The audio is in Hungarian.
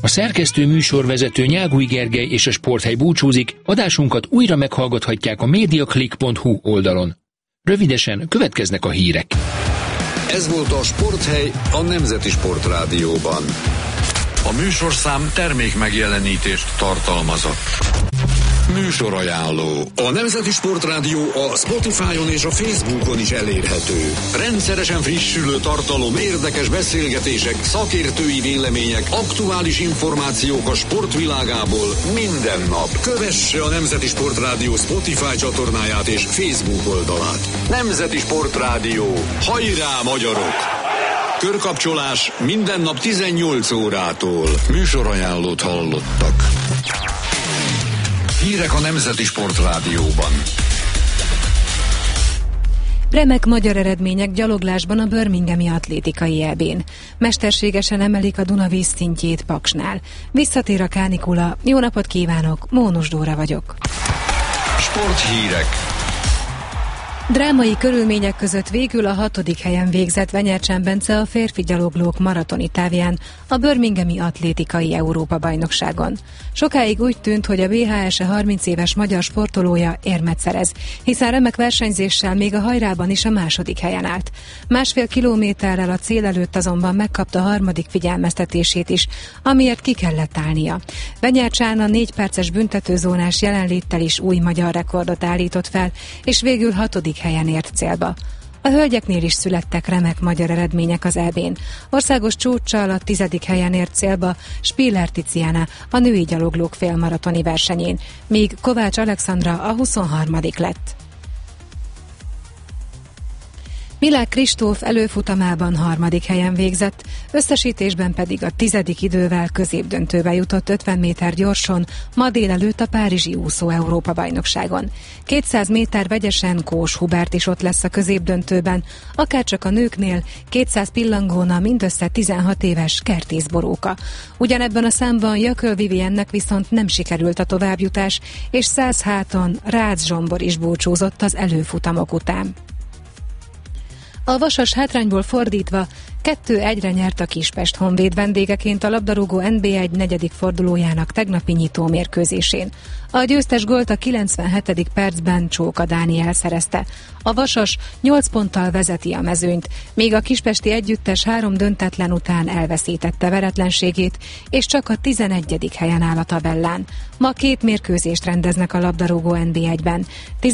A szerkesztő műsorvezető Nyágúj Gergely és a Sporthely búcsúzik, adásunkat újra meghallgathatják a mediaclick.hu oldalon. Rövidesen következnek a hírek. Ez volt a Sporthely a Nemzeti Sportrádióban. A műsorszám termék megjelenítést tartalmazott. Műsorajánló. A Nemzeti Sportrádió a Spotify-on és a Facebookon is elérhető. Rendszeresen frissülő tartalom, érdekes beszélgetések, szakértői vélemények, aktuális információk a sportvilágából minden nap. Kövesse a Nemzeti Sportrádió Spotify csatornáját és Facebook oldalát. Nemzeti Sportrádió. Hajrá, magyarok! Körkapcsolás minden nap 18 órától. Műsorajánlót hallottak. Hírek a Nemzeti Sportrádióban. Remek magyar eredmények gyaloglásban a Birminghami atlétikai EB-n. Mesterségesen emelik a Duna vízszintjét Paksnál. Visszatér a kánikula. Jó napot kívánok, Mónus Dóra vagyok. Sporthírek. Drámai körülmények között végül a 6. helyen végzett Venyercsán Bence a férfi gyaloglók maratoni távján a Birminghami atlétikai Európa-bajnokságon. Sokáig úgy tűnt, hogy a BHS 30 éves magyar sportolója érmet szerez, hiszen remek versenyzéssel még a hajrában is a 2. helyen állt. 1,5 kilométerrel a cél előtt azonban megkapta a 3. figyelmeztetését is, amiért ki kellett állnia. Venyercsán a 4 perces büntetőzónás jelenléttel is új magyar rekordot állított fel, és végül 6. helyen ért célba. A hölgyeknél is születtek remek magyar eredmények az EB-n. Országos csúccsal a 10. helyen ért célba Spiller Tiziana a női gyaloglók félmaratoni versenyén, míg Kovács Alexandra a 23. lett. Milák Kristóf előfutamában 3. helyen végzett, összesítésben pedig a 10. idővel középdöntőbe jutott 50 méter gyorson ma délelőtt a párizsi úszó Európa-bajnokságon. 200 méter vegyesen Kós Hubert is ott lesz a középdöntőben, akárcsak a nőknél 200 pillangóna mindössze 16 éves Kertész Boróka. Ugyanebben a számban Jököl Viviennek viszont nem sikerült a továbbjutás, és 100 háton Rácz Zsombor is búcsúzott az előfutamok után. A Vasas hátrányból fordítva 2-1-re nyert a Kispest Honvéd vendégeként a labdarúgó NB1 4. fordulójának tegnapi nyitó mérkőzésén. A győztes gólt a 97. percben Csóka Dániel szerezte. A Vasas 8 ponttal vezeti a mezőnyt, míg a kispesti együttes 3 döntetlen után elveszítette veretlenségét, és csak a 11. helyen áll a tabellán. Ma 2 mérkőzést rendeznek a labdarúgó NB1-ben.